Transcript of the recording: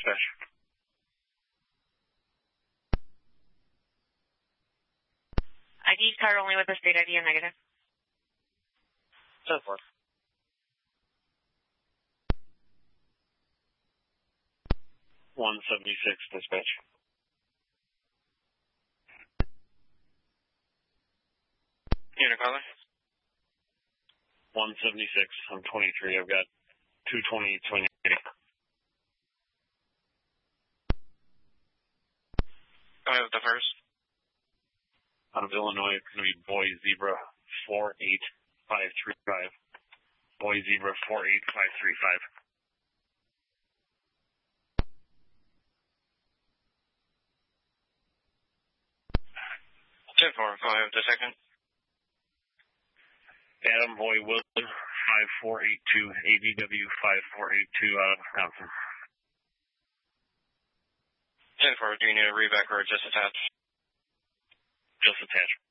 dispatch. ID card only with a state ID and negative. 10-4. 176 dispatch. Unit caller. 176. I'm 23. I've got 220 swing 80. Go ahead with the first. Out of Illinois, it's going to be Boy Zebra 48535. Boy Zebra 48535. 10-4. Go ahead with the second. Adam Boy Wilson 5482. ABW 5482 out of Wisconsin. 10-4. Do you need a reback or just attached? Just attached.